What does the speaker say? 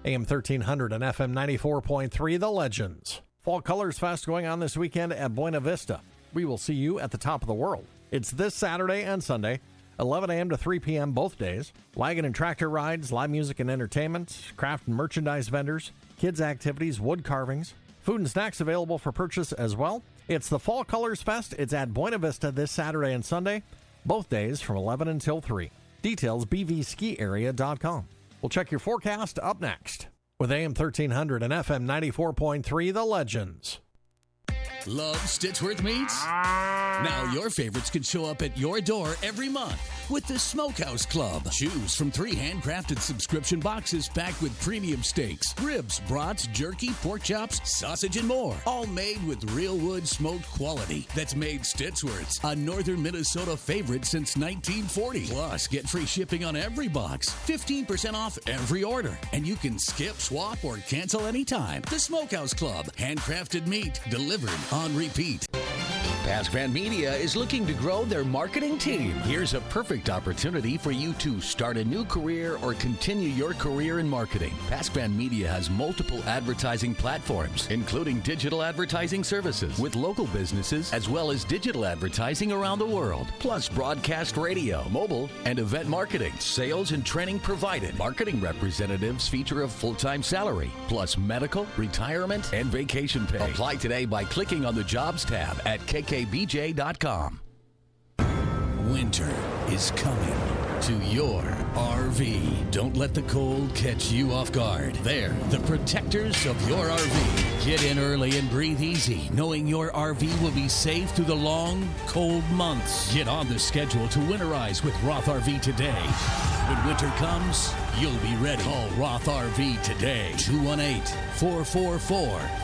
AM 1300 and FM 94.3, The Legends. Fall Colors Fest going on this weekend at Buena Vista. We will see you at the top of the world. It's this Saturday and Sunday, 11 a.m. to 3 p.m. both days. Wagon and tractor rides, live music and entertainment, craft and merchandise vendors, kids' activities, wood carvings, food and snacks available for purchase as well. It's the Fall Colors Fest. It's at Buena Vista this Saturday and Sunday, both days from 11 until 3. Details, bvskiarea.com. We'll check your forecast up next with AM 1300 and FM 94.3, The Legends. Love Stitchworth Meats? Now your favorites can show up at your door every month with the Smokehouse Club. Choose from 3 handcrafted subscription boxes packed with premium steaks, ribs, brats, jerky, pork chops, sausage, and more. All made with real wood smoked quality that's made Stitchworth's a northern Minnesota favorite since 1940. Plus, get free shipping on every box, 15% off every order, and you can skip, swap, or cancel anytime. The Smokehouse Club. Handcrafted meat delivered on repeat. Pascran Media is looking to grow their marketing team. Here's a perfect opportunity for you to start a new career or continue your career in marketing. Pascran Media has multiple advertising platforms, including digital advertising services with local businesses, as well as digital advertising around the world, plus broadcast radio, mobile, and event marketing. Sales and training provided. Marketing representatives feature a full-time salary, plus medical, retirement, and vacation pay. Apply today by clicking on the Jobs tab at kkbj.com. Winter is coming to your RV. Don't let the cold catch you off guard. They're the protectors of your RV. Get in early and breathe easy, knowing your RV will be safe through the long, cold months. Get on the schedule to winterize with Roth RV today. When winter comes, you'll be ready. Call Roth RV today. 218-444